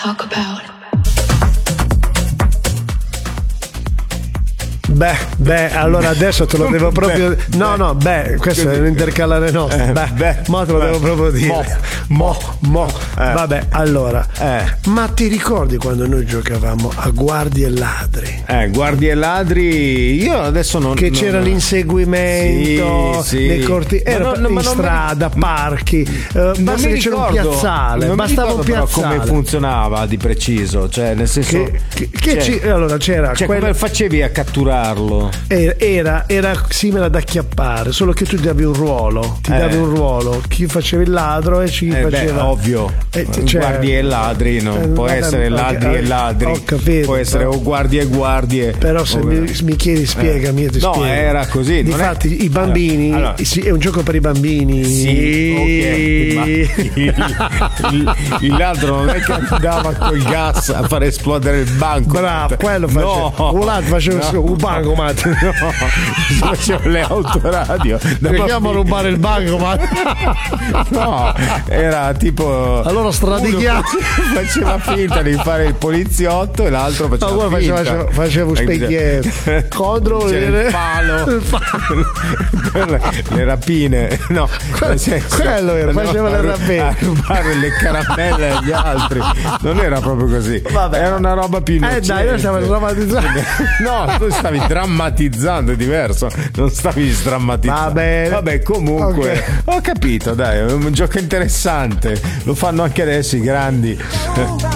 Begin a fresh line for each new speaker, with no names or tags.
talk about.
Allora adesso te lo devo proprio. No, questo è un intercalare nostro. Mo te lo devo proprio dire. Vabbè, allora. Ma ti ricordi quando noi giocavamo a guardie e ladri?
Guardie e ladri, io adesso non.
Che c'era l'inseguimento nei corti, era in strada, parchi. Basta che c'era un piazzale. Bastava un piazzale.
Come funzionava di preciso? Cioè, nel senso.
Allora c'era.
Come facevi a catturarlo?
Era simile ad acchiappare, solo che tu davi un ruolo. Chi faceva il ladro e chi faceva.
Ovvio. Guardie e ladri, non può essere ladri e ladri.
Ho capito,
può essere o guardie e guardie.
Però se mi chiedi, spiegami, io ti spiego.
No, era così.
Difatti, i bambini.
Allora.
È un gioco per i bambini.
Sì, ok. Il ladro non è che andava col gas a far esplodere il banco.
Bravo, quello faceva. Un bancomat.
No, facevo le autoradio.
Andiamo a rubare il bancomat.
No, era tipo.
Allora stradichiamo.
Faceva finta di fare il poliziotto e l'altro faceva finta.
Faceva un specchietto contro
il palo. Le rapine. No,
quello era, faceva le rapine.
A rubare le caramelle agli altri. Non era proprio così.
Vabbè.
Era una roba più innocente.
Dai, noi stiamo drammatizzando.
No, tu stavi drammatizzando, è diverso. Non stavi sdrammatizzando. Vabbè, comunque.
Okay.
Ho capito, dai, è un gioco interessante. Lo fanno anche adesso i grandi.